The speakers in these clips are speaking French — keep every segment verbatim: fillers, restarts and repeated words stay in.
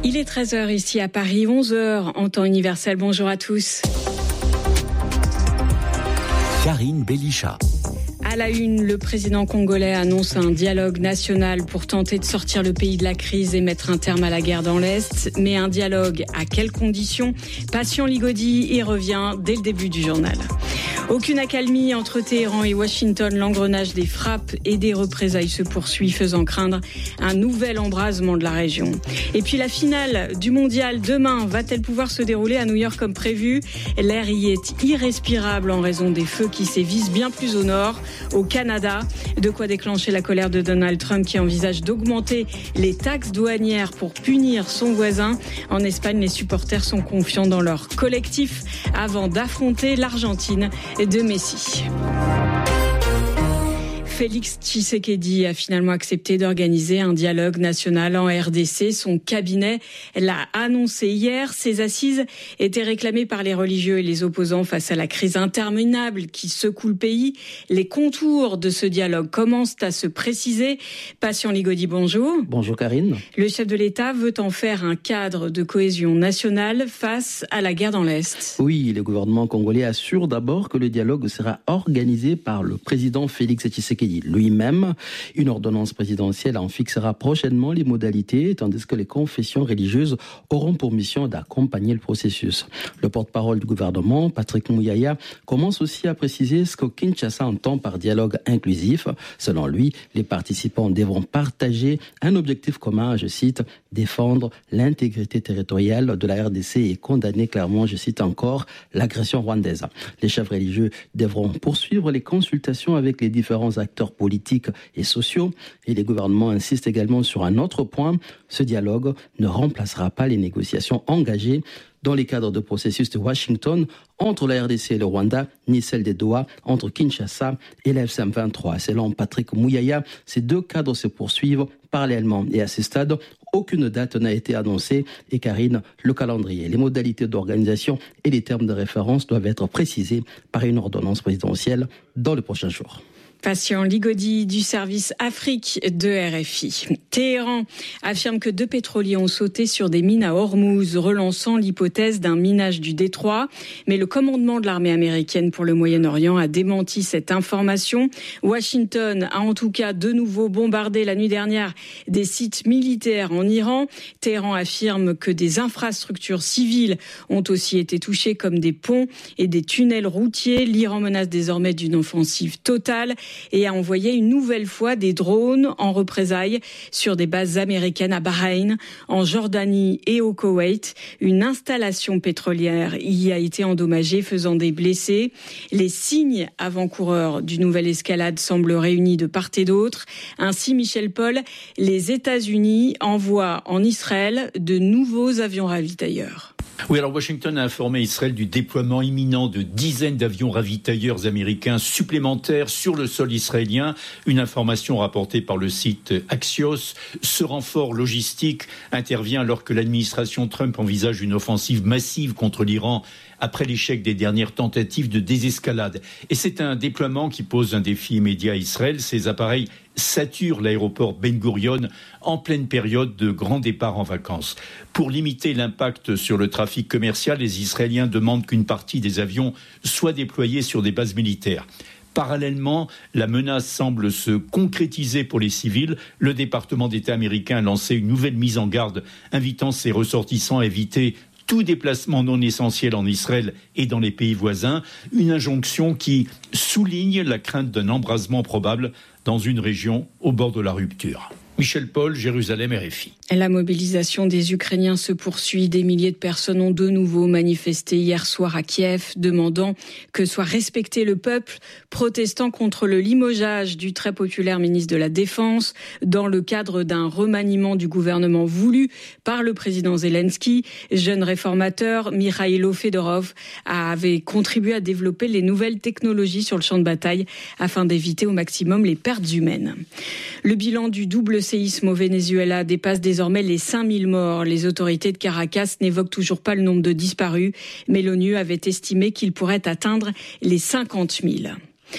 Il est treize heures ici à Paris, onze heures en temps universel. Bonjour à tous. Karine Bélichat. À la une, le président congolais annonce un dialogue national pour tenter de sortir le pays de la crise et mettre un terme à la guerre dans l'Est. Mais un dialogue à quelles conditions ? Patient Ligodi y revient dès le début du journal. Aucune accalmie entre Téhéran et Washington. L'engrenage des frappes et des représailles se poursuit, faisant craindre un nouvel embrasement de la région. Et puis la finale du mondial demain, va-t-elle pouvoir se dérouler à New York comme prévu ? L'air y est irrespirable en raison des feux qui sévissent bien plus au nord, au Canada. De quoi déclencher la colère de Donald Trump qui envisage d'augmenter les taxes douanières pour punir son voisin. En Espagne, les supporters sont confiants dans leur collectif avant d'affronter l'Argentine de Messi. Félix Tshisekedi a finalement accepté d'organiser un dialogue national en R D C. Son cabinet l'a annoncé hier. Ces assises étaient réclamées par les religieux et les opposants face à la crise interminable qui secoue le pays. Les contours de ce dialogue commencent à se préciser. Patient Ligodi, bonjour. Bonjour Karine. Le chef de l'État veut en faire un cadre de cohésion nationale face à la guerre dans l'Est. Oui, le gouvernement congolais assure d'abord que le dialogue sera organisé par le président Félix Tshisekedi lui-même. Une ordonnance présidentielle en fixera prochainement les modalités, tandis que les confessions religieuses auront pour mission d'accompagner le processus. Le porte-parole du gouvernement, Patrick Mouyaya, commence aussi à préciser ce que Kinshasa entend par dialogue inclusif. Selon lui, les participants devront partager un objectif commun, je cite, défendre l'intégrité territoriale de la R D C et condamner clairement, je cite encore, l'agression rwandaise. Les chefs religieux devront poursuivre les consultations avec les différents acteurs politiques et sociaux. Et les gouvernements insistent également sur un autre point. Ce dialogue ne remplacera pas les négociations engagées dans les cadres de processus de Washington entre la R D C et le Rwanda, ni celle des Doha entre Kinshasa et la F C M vingt-trois. Selon Patrick Mouyaya, ces deux cadres se poursuivent parallèlement. Et à ce stade, aucune date n'a été annoncée. Et Karine, le calendrier, les modalités d'organisation et les termes de référence doivent être précisés par une ordonnance présidentielle dans les prochains jours. Patient Ligodi du service Afrique de R F I. Téhéran affirme que deux pétroliers ont sauté sur des mines à Hormuz, relançant l'hypothèse d'un minage du détroit. Mais le commandement de l'armée américaine pour le Moyen-Orient a démenti cette information. Washington a en tout cas de nouveau bombardé la nuit dernière des sites militaires en Iran. Téhéran affirme que des infrastructures civiles ont aussi été touchées comme des ponts et des tunnels routiers. L'Iran menace désormais d'une offensive totale et a envoyé une nouvelle fois des drones en représailles sur des bases américaines à Bahreïn, en Jordanie et au Koweït. Une installation pétrolière y a été endommagée, faisant des blessés. Les signes avant-coureurs d'une nouvelle escalade semblent réunis de part et d'autre. Ainsi, Michel Paul, les États-Unis envoient en Israël de nouveaux avions ravitailleurs. Oui, alors Washington a informé Israël du déploiement imminent de dizaines d'avions ravitailleurs américains supplémentaires sur le sol israélien. Une information rapportée par le site Axios. Ce renfort logistique intervient alors que l'administration Trump envisage une offensive massive contre l'Iran après l'échec des dernières tentatives de désescalade. Et c'est un déploiement qui pose un défi immédiat à Israël. Ces appareils saturent l'aéroport Ben Gurion en pleine période de grand départ en vacances. Pour limiter l'impact sur le trafic commercial, les Israéliens demandent qu'une partie des avions soit déployée sur des bases militaires. Parallèlement, la menace semble se concrétiser pour les civils. Le département d'État américain a lancé une nouvelle mise en garde, invitant ses ressortissants à éviter tout déplacement non essentiel en Israël et dans les pays voisins. Une injonction qui souligne la crainte d'un embrasement probable dans une région au bord de la rupture. Michel Paul, Jérusalem, R F I. La mobilisation des Ukrainiens se poursuit. Des milliers de personnes ont de nouveau manifesté hier soir à Kiev, demandant que soit respecté le peuple, protestant contre le limogeage du très populaire ministre de la Défense dans le cadre d'un remaniement du gouvernement voulu par le président Zelensky. Jeune réformateur, Mikhailo Fedorov avait contribué à développer les nouvelles technologies sur le champ de bataille afin d'éviter au maximum les pertes humaines. Le bilan du double séisme au Venezuela dépasse désormais les cinq mille morts. Les autorités de Caracas n'évoquent toujours pas le nombre de disparus, mais l'ONU avait estimé qu'il pourrait atteindre les cinquante mille.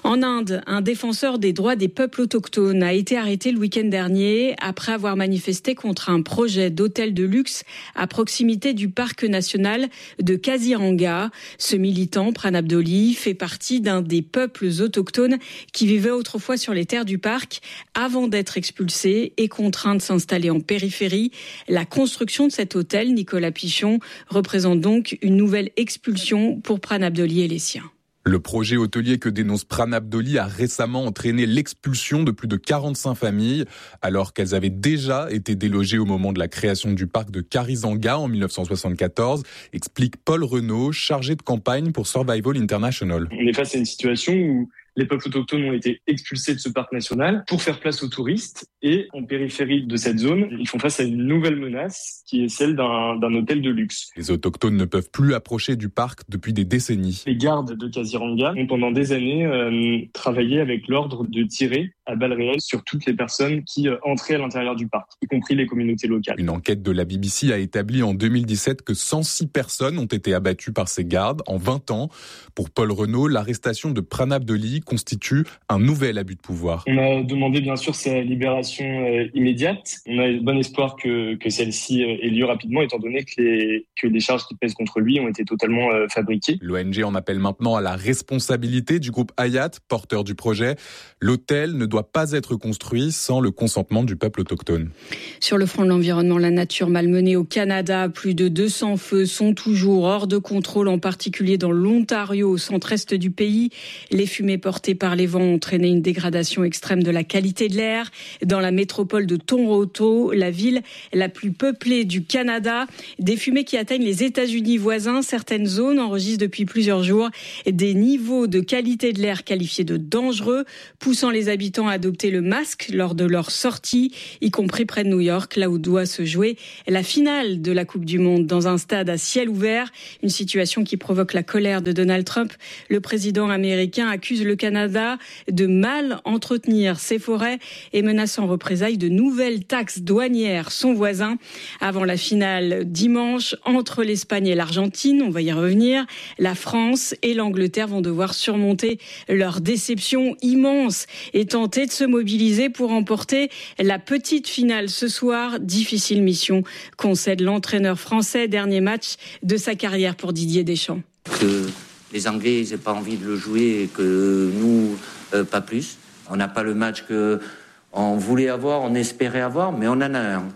En Inde, un défenseur des droits des peuples autochtones a été arrêté le week-end dernier après avoir manifesté contre un projet d'hôtel de luxe à proximité du parc national de Kaziranga. Ce militant, Pranab Doli, fait partie d'un des peuples autochtones qui vivaient autrefois sur les terres du parc avant d'être expulsé et contraint de s'installer en périphérie. La construction de cet hôtel, Nicolas Pichon, représente donc une nouvelle expulsion pour Pranab Doli et les siens. Le projet hôtelier que dénonce Pranab Doli a récemment entraîné l'expulsion de plus de quarante-cinq familles, alors qu'elles avaient déjà été délogées au moment de la création du parc de Karizanga en dix-neuf cent soixante-quatorze, explique Paul Renaud, chargé de campagne pour Survival International. On est face à une situation où les peuples autochtones ont été expulsés de ce parc national pour faire place aux touristes et en périphérie de cette zone, ils font face à une nouvelle menace qui est celle d'un, d'un hôtel de luxe. Les autochtones ne peuvent plus approcher du parc depuis des décennies. Les gardes de Kaziranga ont pendant des années euh, travaillé avec l'ordre de tirer à balles réelles sur toutes les personnes qui euh, entraient à l'intérieur du parc, y compris les communautés locales. Une enquête de la B B C a établi en deux mille dix-sept que cent six personnes ont été abattues par ces gardes en vingt ans. Pour Paul Renaud, l'arrestation de Pranab Doli constitue un nouvel abus de pouvoir. On a demandé bien sûr sa libération euh, immédiate. On a bon espoir que, que celle-ci euh, ait lieu rapidement, étant donné que les, que les charges qui pèsent contre lui ont été totalement euh, fabriquées. L'O N G en appelle maintenant à la responsabilité du groupe Hayat, porteur du projet. L'hôtel ne doit pas être construit sans le consentement du peuple autochtone. Sur le front de l'environnement, la nature malmenée au Canada, plus de deux cents feux sont toujours hors de contrôle, en particulier dans l'Ontario, au centre-est du pays. Les fumées portées par les vents ont entraîné une dégradation extrême de la qualité de l'air dans la métropole de Toronto, la ville la plus peuplée du Canada. Des fumées qui atteignent les États-Unis voisins. Certaines zones enregistrent depuis plusieurs jours des niveaux de qualité de l'air qualifiés de dangereux, poussant les habitants à adopter le masque lors de leur sortie, y compris près de New York, là où doit se jouer la finale de la Coupe du Monde dans un stade à ciel ouvert. Une situation qui provoque la colère de Donald Trump. Le président américain accuse le Canada de mal entretenir ses forêts et menace en représailles de nouvelles taxes douanières son voisin. Avant la finale dimanche entre l'Espagne et l'Argentine, on va y revenir, la France et l'Angleterre vont devoir surmonter leur déception immense et tenter de se mobiliser pour remporter la petite finale ce soir. Difficile mission concède l'entraîneur français, dernier match de sa carrière pour Didier Deschamps. Que les Anglais n'aient pas envie de le jouer et que nous, euh, pas plus. On n'a pas le match qu'on voulait avoir, on espérait avoir, mais on en a un.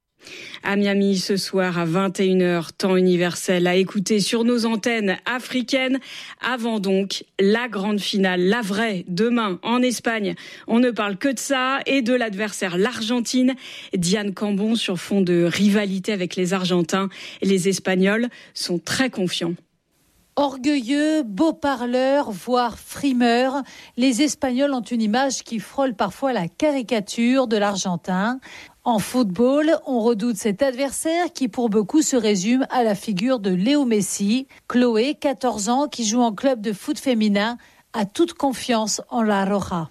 À Miami ce soir à vingt et une heures, temps universel à écouter sur nos antennes africaines. Avant donc la grande finale, la vraie, demain en Espagne. On ne parle que de ça et de l'adversaire, l'Argentine. Diane Cambon, sur fond de rivalité avec les Argentins. Les Espagnols sont très confiants. Orgueilleux, beaux parleurs, voire frimeurs, les Espagnols ont une image qui frôle parfois la caricature de l'Argentin. En football, on redoute cet adversaire qui pour beaucoup se résume à la figure de Léo Messi. Chloé, quatorze ans, qui joue en club de foot féminin, a toute confiance en la Roja.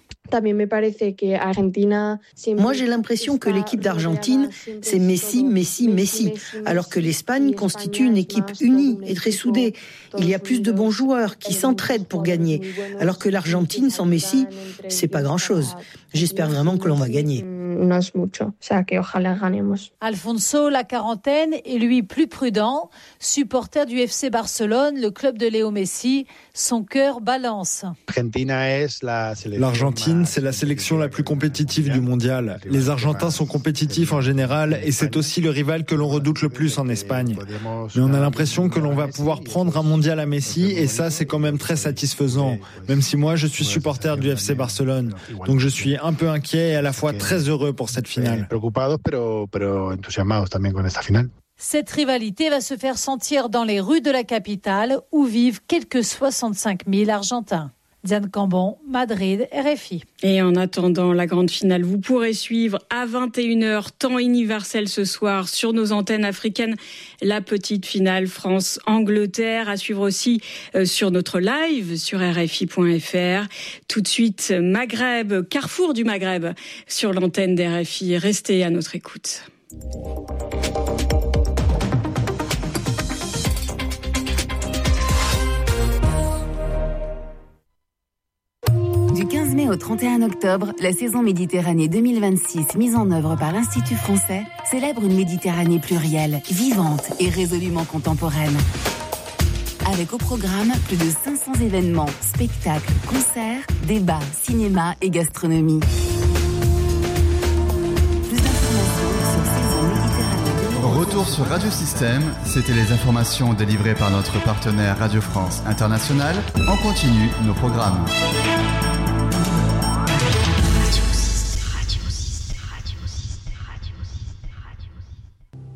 Moi, j'ai l'impression que l'équipe d'Argentine, c'est Messi, Messi, Messi, alors que l'Espagne constitue une équipe unie et très soudée. Il y a plus de bons joueurs qui s'entraident pour gagner, alors que l'Argentine, sans Messi, c'est pas grand-chose. J'espère vraiment que l'on va gagner. Alfonso, la quarantaine, est lui plus prudent. Supporter du F C Barcelone, le club de Léo Messi, son cœur balance. L'Argentine, c'est la sélection la plus compétitive du mondial. Les Argentins sont compétitifs en général et c'est aussi le rival que l'on redoute le plus en Espagne. Mais on a l'impression que l'on va pouvoir prendre un mondial à Messi et ça, c'est quand même très satisfaisant. Même si moi, je suis supporter du F C Barcelone. Donc je suis un peu inquiet et à la fois très heureux pour cette finale. Cette rivalité va se faire sentir dans les rues de la capitale où vivent quelques soixante-cinq mille Argentins. Diane Cambon, Madrid, R F I. Et en attendant la grande finale, vous pourrez suivre à vingt et une heures, temps universel ce soir, sur nos antennes africaines, la petite finale France-Angleterre. À suivre aussi euh, sur notre live sur R F I point F R. Tout de suite, Maghreb, carrefour du Maghreb, sur l'antenne d'R F I. Restez à notre écoute. Du douze mai au trente et un octobre, la saison Méditerranée deux mille vingt-six, mise en œuvre par l'Institut français, célèbre une Méditerranée plurielle, vivante et résolument contemporaine. Avec au programme plus de cinq cents événements, spectacles, concerts, débats, cinéma et gastronomie. Plus d'informations sur saison Méditerranée. Retour sur Radio Système, c'était les informations délivrées par notre partenaire Radio France Internationale. On continue nos programmes.